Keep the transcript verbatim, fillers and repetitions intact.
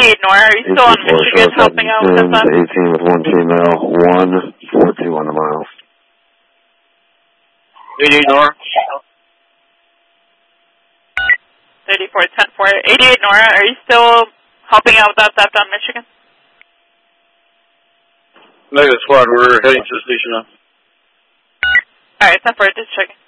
eighty-eight Nora, are you still on Michigan helping out with that? eighteen with one female, one four two on the mile. eighty-eight Nora. thirty-four ten four. eighty-eight Nora, are you still helping out with that theft on Michigan? Negative squad, we're heading to the station now. Alright, ten four, just checking.